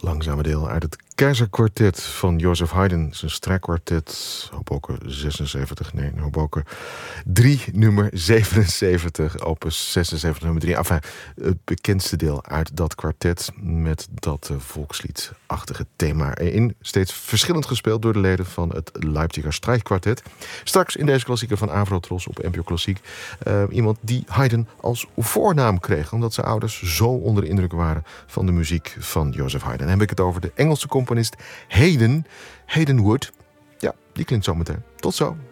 langzame deel uit het Keizerkwartet van Joseph Haydn. Zijn strijkkwartet, Hoboken 76, nee, Hoboken 3, nummer 77, opus 76, nummer 3. Enfin, het bekendste deel uit dat kwartet met dat volksliedachtige thema erin. Steeds verschillend gespeeld door de leden van het Leipziger Strijkkwartet. Straks in deze klassieker van Avrotros op NPO Klassiek. Iemand die Haydn als voornaam kreeg, omdat zijn ouders zo onder de indruk waren van de muziek van Joseph Haydn. Dan heb ik het over de Engelse componist Haydn Wood. Ja, die klinkt zo meteen. Tot zo.